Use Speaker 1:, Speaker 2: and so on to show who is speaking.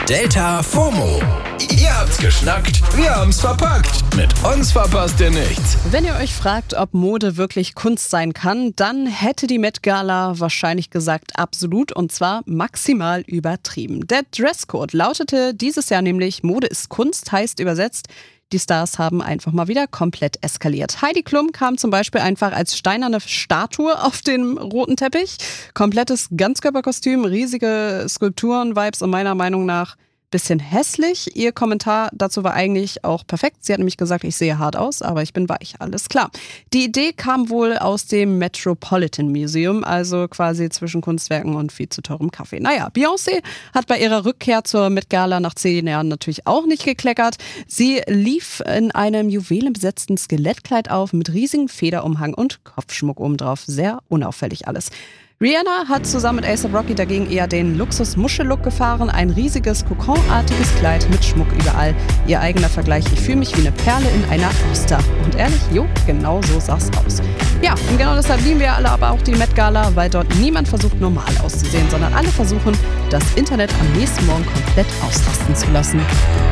Speaker 1: Delta FOMO. Ihr habt's geschnackt, wir haben's verpackt. Mit uns verpasst ihr nichts.
Speaker 2: Wenn ihr euch fragt, ob Mode wirklich Kunst sein kann, dann hätte die Met Gala wahrscheinlich gesagt absolut, und zwar maximal übertrieben. Der Dresscode lautete dieses Jahr nämlich: Mode ist Kunst, heißt übersetzt, die Stars haben einfach mal wieder komplett eskaliert. Heidi Klum kam zum Beispiel einfach als steinerne Statue auf den roten Teppich. Komplettes Ganzkörperkostüm, riesige Skulpturen-Vibes und meiner Meinung nach bisschen hässlich. Ihr Kommentar dazu war eigentlich auch perfekt. Sie hat nämlich gesagt, ich sehe hart aus, aber ich bin weich. Alles klar. Die Idee kam wohl aus dem Metropolitan Museum, also quasi zwischen Kunstwerken und viel zu teurem Kaffee. Naja, Beyoncé hat bei ihrer Rückkehr zur Met Gala nach 10 Jahren natürlich auch nicht gekleckert. Sie lief in einem juwelenbesetzten Skelettkleid auf mit riesigem Federumhang und Kopfschmuck obendrauf. Sehr unauffällig alles. Rihanna hat zusammen mit A$AP Rocky dagegen eher den Luxus-Muschel-Look gefahren. Ein riesiges, kokonartiges Kleid mit Schmuck überall. Ihr eigener Vergleich: ich fühle mich wie eine Perle in einer Auster. Und ehrlich, genau so sah's aus. Ja, und genau deshalb lieben wir alle aber auch die Met Gala, weil dort niemand versucht, normal auszusehen, sondern alle versuchen, das Internet am nächsten Morgen komplett ausrasten zu lassen.